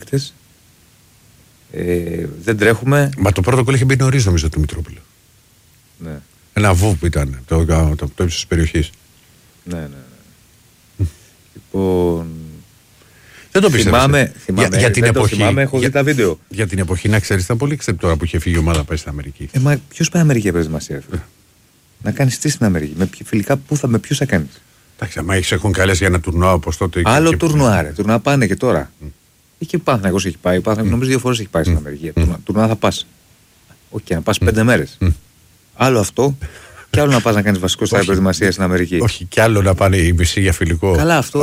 παίκτες. Δεν τρέχουμε. Μα το πρώτο γκολ είχε μπει νωρίς νομίζω του Μητρόπουλου. Ναι. Ένα βούβ ήταν το ύψος της περιοχής. Ναι. Λοιπόν. Δεν το πιστεύω. Θυμάμαι, έχω δει τα βίντεο. Για την εποχή, να ξέρεις, ήταν πολύ ξέρει τώρα που είχε φύγει η ομάδα πάει στην Αμερική. Μα ποιος πάει Αμερική για προετοιμασία, να κάνεις τι στην Αμερική, φιλικά με ποιους θα κάνεις. Εντάξει, άμα έχουν καλέσει για ένα τουρνουά όπως τότε. Άλλο τουρνουά, ρε. Τουρνουά πάνε και τώρα. Είχε Παναθηναϊκός έχει πάει. Νομίζω 2 φορές έχει πάει στην Αμερική. Τουρνουά θα πας. Όχι, να πας 5 μέρες. Άλλο αυτό. Και άλλο να πας να κάνεις βασικό στάδιο προετοιμασία στην Αμερική. Όχι, κι άλλο να πάνε οι μισοί για φιλικό. Καλά, αυτό.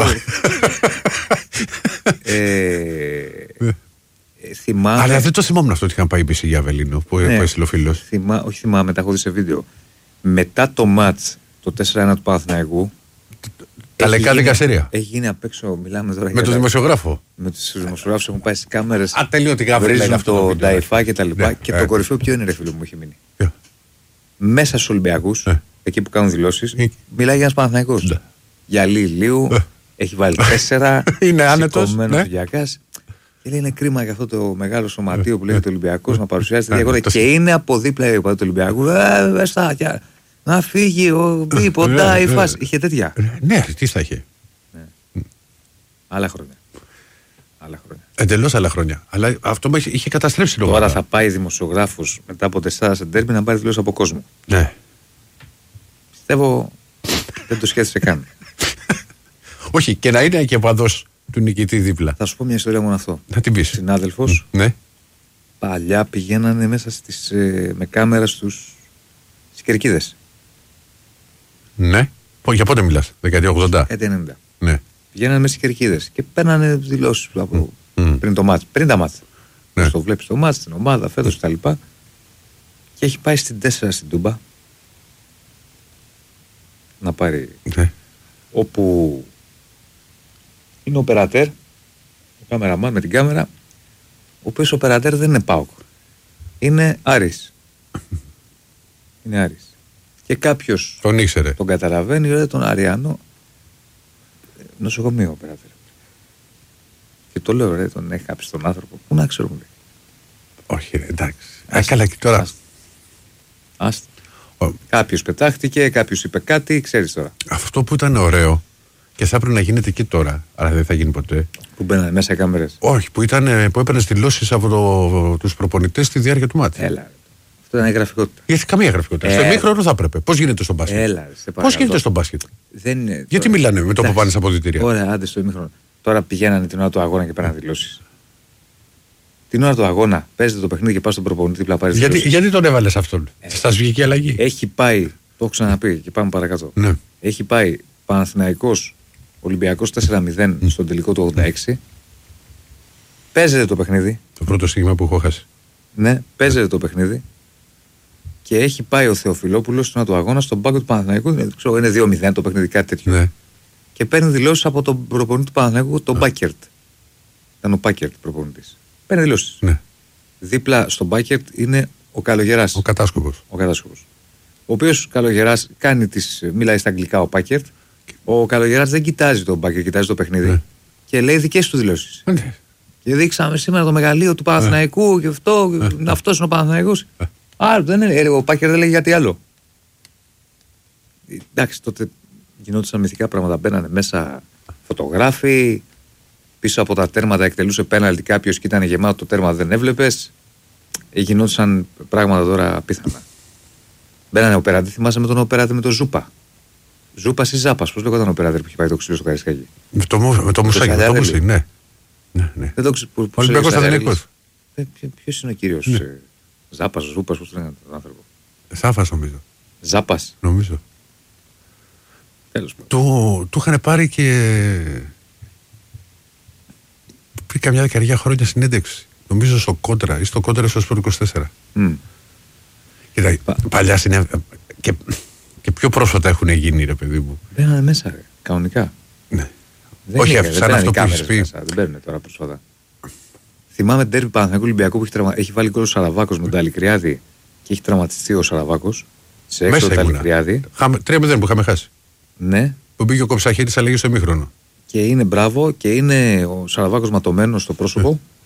Θυμάμαι. Αλλά δεν το θυμόμουν αυτό ότι είχαν πάει οι μισοί για Αβελίνο που έστειλε ο φίλος. Όχι, θυμάμαι, τα έχω δει σε βίντεο. Μετά το μάτς, το 4-1 του Παναθηναϊκού. Τα λεκά δικαστήρια. Έχει γίνει απ' έξω, μιλάμε τώρα. Με τον δημοσιογράφο. Με τους δημοσιογράφους έχουν πάει στις κάμερες. Ατελείωτη γραφή. Βρίζουν το Νταϊφά και τα λοιπά. Και το κορυφαίο ποιο είναι, ρε φίλο μου, είχε μείνει. Μέσα στους Ολυμπιακούς, εκεί που κάνουν δηλώσεις, μιλάει για ένας Παναθηναϊκός. Γυαλί ηλίου, έχει βάλει 4. Είναι άνετος. Και λέει είναι κρίμα για αυτό το μεγάλο σωματείο που λέγεται Ολυμπιακός να παρουσιάζεται διαγωνία. Και είναι από δίπλα του Ολυμπιακού. Να φύγει ο Ποντά η φάση. Είχε τέτοια. Ναι, τι θα είχε. Άλλα χρόνια. Εντελώς άλλα χρόνια. Αλλά αυτό είχε καταστρέψει την ομάδα. Τώρα θα πάει δημοσιογράφος μετά από 4 σε ντέρμπι να πάρει δηλώσεις από κόσμο. Ναι. Πιστεύω δεν το σκέφτεσαι καν. Όχι, και να είναι και παδός του νικητή δίπλα. Θα σου πω μια ιστορία μόνο αυτό. Να την πεις. Συνάδελφος. Ναι. Παλιά πηγαίνανε μέσα με κάμερα στις κερκίδες. Ναι. Για πότε μιλάς, δεκαετία 80? 90. Ναι. Πηγαίνανε μέσα στις κερκίδες και παίρνανε δηλώσεις πριν το μάτς. Πριν τα μάτς. Ναι. Το βλέπεις το μάτς, την ομάδα, φέτος κτλ. Και έχει πάει στην 4 στην Τούμπα να πάρει. Ναι. Όπου είναι ο οπερατέρ, ο κάμεραμάν με την κάμερα, ο οποίος ο οπερατέρ δεν είναι ΠΑΟΚ. Είναι Άρης. Είναι Άρης. Και κάποιος τον ήξερε. Τον καταλαβαίνει, ρε, τον Αριανό. Νοσοκομείο οπερατέρ. Και το λέω, ρε, τον έχει κάψει τον άνθρωπο. Πού να ξέρω, μου λέει. Όχι, ρε, εντάξει. Καλά και τώρα. Άστα. Κάποιος πετάχτηκε, κάποιος είπε κάτι, ξέρεις τώρα. Αυτό που ήταν ωραίο και θα έπρεπε να γίνεται και τώρα, αλλά δεν θα γίνει ποτέ. Που μπαίνανε μέσα οι κάμερες. Όχι, που έπαιρνε δηλώσεις από τους προπονητές στη διάρκεια του μάτια. Έλα. Αυτό ήταν η γραφικότητα. Γιατί καμία γραφικότητα. Στο ημίχρονο θα έπρεπε. Πώς γίνεται στο μπάσκετ. Πώς γίνεται στο μπάσκετ. Γιατί μιλάνε με το που πάνε στα αποδυτήρια. Ωραία, άντε στο ημίχρονο. Τώρα πηγαίνανε την ώρα του αγώνα και πέραν δηλώσεις. Την ώρα του αγώνα παίζετε το παιχνίδι και πας στον προπονητή πλαπάρι. Γιατί τον έβαλες αυτόν. Στα βγήκε αλλαγή. Έχει πάει, το έχω ξαναπεί και πάμε παρακάτω. Ναι. Έχει πάει Παναθηναϊκός Ολυμπιακός 4-0 στον τελικό του 86. Παίζεται το παιχνίδι. Το πρώτο στοίχημα που έχω χάσει. Ναι, παίζεται το παιχνίδι. Και έχει πάει ο Θεοφιλόπουλος στον του αγώνα στον πάγκο του Παναθηναϊκού. Είναι 2-0 το παιχνίδι, κάτι τέτοιο. Ναι. Και παίρνει δηλώσεις από τον προπονητή του Παναθηναϊκού, τον Μπάκερτ. Ήταν ο Μπάκερτ προπονητής. Παίρνει δηλώσεις. Ναι. Δίπλα στον Μπάκερτ είναι ο Καλογεράς. Ο Κατάσκοπος. Ο οποίος Καλογεράς μιλάει στα αγγλικά ο Μπάκερτ. Ο Καλογεράς δεν κοιτάζει τον Μπάκερτ, κοιτάζει το παιχνίδι. Ναι. Και λέει δικές του δηλώσεις. Ναι. Και δείξαμε σήμερα το μεγαλείο του Παναθηναϊκού και αυτό. Αυτός είναι ο Παναθηναϊκός. Άρα δεν είναι. Ο Μπάκερτ δεν λέει γιατί άλλο. Εντάξει, τότε γινόντουσαν μυθικά πράγματα. Μπαίνανε μέσα φωτογράφοι. Πίσω από τα τέρματα εκτελούσε πέναλτι κάποιος και ήταν γεμάτο το τέρμα, δεν έβλεπες. Γινόντουσαν πράγματα τώρα απίθανα. Μπαίνανε οπεράτη, θυμάσαι με τον οπεράτη με τον Ζούπα. Ζούπας ή Ζάπας, πώς λέγονταν ο οπεράτη που είχε πάει το ξύλο στο Καρισκάκι. Με το μουσάκι, με το μουσάκι, ναι. Ναι. Δεν το ο Ολυμπιακός Αθηναϊκός. Ποιος είναι ο κύριος, Ζάπας, Ζούπας, πώς λένε τον άνθρωπο. Ζάπας νομίζω. Ζάπας. Νομίζω. Τέλος πάντων. Του είχαν πάρει και πριν καμιά δεκαετία χρόνια συνέντευξη. Νομίζω στο Κόντρα ή στο Κόντρα στο Σπορ 24. Κοίτα, παλιά και πιο πρόσφατα έχουν γίνει, ρε παιδί μου. Μπαίνανε μέσα, ρε, κανονικά. Ναι. Όχι, σαν αυτό που έχεις πει. Δεν μπαίνουν τώρα πρόσφατα. Θυμάμαι την τέρμι Παναθηναϊκού Ολυμπιακού που έχει βάλει γκολ ο Σαραβάκος με τον Ταλικριάδη και έχει τραυματιστεί ο Σαραβάκος. Σε έξω το Ταλικριάδη. 3-0 που είχαμε χάσει. Ναι. Που πήγε ο Κοψαχέτης, αλλαγή στο ημίχρονο. Και είναι μπράβο και είναι ο Σαραβάκος ματωμένος στο πρόσωπο.